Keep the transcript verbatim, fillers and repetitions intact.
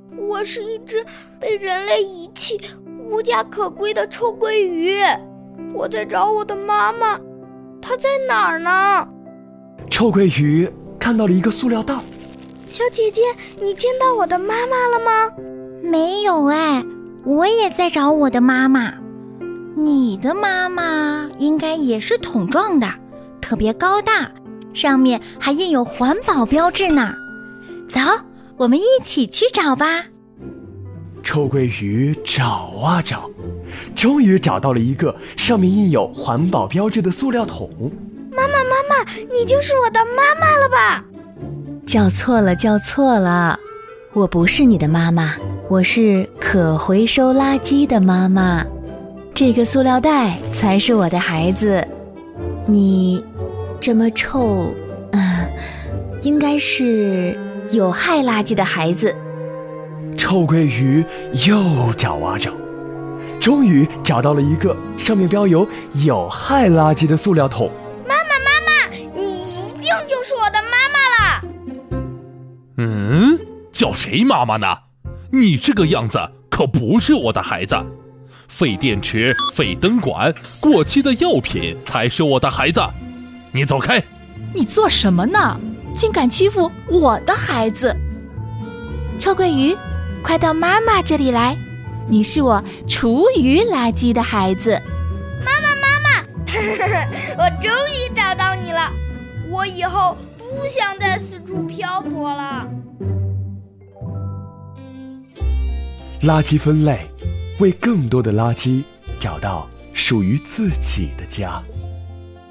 我是一只被人类遗弃、无家可归的臭鳜鱼，我在找我的妈妈，她在哪儿呢？ 臭鳜鱼看到了一个塑料袋。 小姐姐，你见到我的妈妈了吗？ 没有哎，我也在找我的妈妈。你的妈妈应该也是桶状的，特别高大，上面还印有环保标志呢。走，我们一起去找吧。 臭鳜鱼找啊找，终于找到了一个上面印有环保标志的塑料桶。 妈妈妈妈，你就是我的妈妈了吧？ 叫错了叫错了，我不是你的妈妈，我是可回收垃圾的妈妈。这个塑料袋才是我的孩子。你这么臭，嗯，应该是有害垃圾的孩子。 臭鳜鱼又找啊找，终于找到了一个上面标有有害垃圾的塑料桶。 妈妈妈妈，你一定就是我的妈妈了。 嗯，叫谁妈妈呢？你这个样子可不是我的孩子。废电池、废灯管、过期的药品才是我的孩子。你走开！ 你做什么呢？竟敢欺负我的孩子！ 臭鳜鱼，快到妈妈这里来，你是我厨余垃圾的孩子。 妈妈妈妈，我终于找到你了，我以后不想再四处漂泊了。 垃圾分类，为更多的垃圾找到属于自己的家。